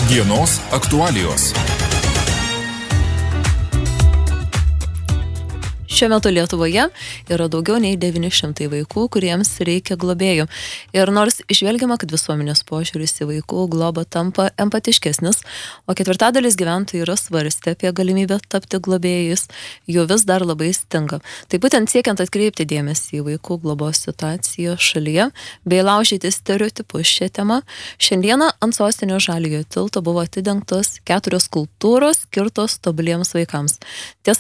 Dienos aktualijos. Šiuo metu Lietuvoje yra daugiau nei 900 vaikų, kuriems reikia globėjų. Ir nors išvelgiama, kad visuomenės požiūris į vaikų globą tampa empatiškesnis, o ketvirtadalis gyventojų yra svarstę apie galimybę tapti globėjais, jų vis dar labai stinga. Tai būtent siekiant atkreipti dėmesį į vaikų globos situaciją šalyje, bei laužyti stereotipus šią temą, šiandieną ant Sostinio Žaliojo tilto buvo atidengtos 4 skulptūros skirtos tobuliems vaikams. Tiesą